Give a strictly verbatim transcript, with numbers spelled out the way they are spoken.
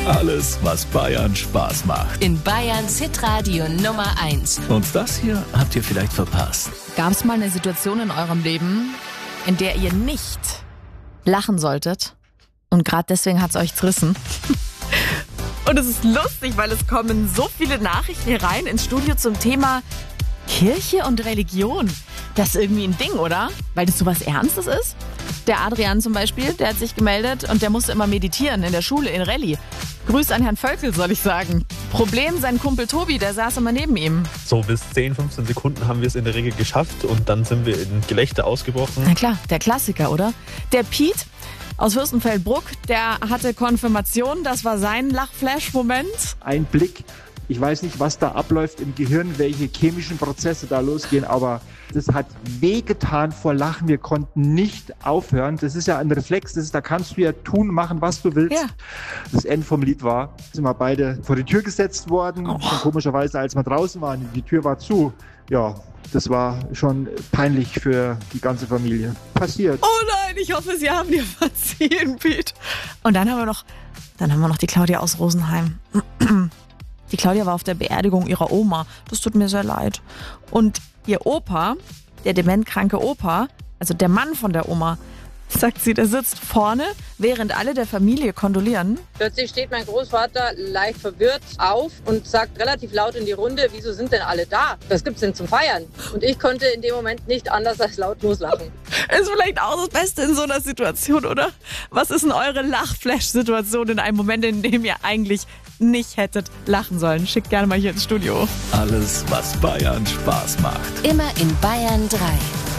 Alles, was Bayern Spaß macht. In Bayerns Hitradio Nummer eins. Und das hier habt ihr vielleicht verpasst. Gab es mal eine Situation in eurem Leben, in der ihr nicht lachen solltet? Und gerade deswegen hat es euch zerrissen. Und es ist lustig, weil es kommen so viele Nachrichten hier rein ins Studio zum Thema Kirche und Religion. Das ist irgendwie ein Ding, oder? Weil das so was Ernstes ist. Der Adrian zum Beispiel, der hat sich gemeldet und der musste immer meditieren in der Schule in Rallye. Grüß an Herrn Völkel, soll ich sagen. Problem, sein Kumpel Tobi, der saß immer neben ihm. So bis zehn, fünfzehn Sekunden haben wir es in der Regel geschafft und dann sind wir in Gelächter ausgebrochen. Na klar, der Klassiker, oder? Der Piet aus Fürstenfeldbruck, der hatte Konfirmation, das war sein Lachflash-Moment. Ein Blick, ich weiß nicht, was da abläuft im Gehirn, welche chemischen Prozesse da losgehen, aber das hat wehgetan vor Lachen. Wir konnten nicht aufhören. Das ist ja ein Reflex, das ist, da kannst du ja tun, machen, was du willst. Ja. Das Ende vom Lied war, sind wir beide vor die Tür gesetzt worden. Oh. Und komischerweise, als wir draußen waren, die Tür war zu. Ja, das war schon peinlich für die ganze Familie. Passiert. Oh nein, ich hoffe, Sie haben dir verziehen, Piet. Und dann haben wir noch, dann haben wir noch die Claudia aus Rosenheim. Die Claudia war auf der Beerdigung ihrer Oma. Das tut mir sehr leid. Und ihr Opa, der dementkranke Opa, also der Mann von der Oma, sagt sie, der sitzt vorne, während alle der Familie kondolieren. Plötzlich steht mein Großvater leicht verwirrt auf und sagt relativ laut in die Runde, wieso sind denn alle da? Was gibt's denn zum Feiern? Und ich konnte in dem Moment nicht anders als laut loslachen. Ist vielleicht auch das Beste in so einer Situation, oder? Was ist denn eure Lachflash-Situation in einem Moment, in dem ihr eigentlich nicht hättet lachen sollen? Schickt gerne mal hier ins Studio. Alles, was Bayern Spaß macht. Immer in Bayern drei.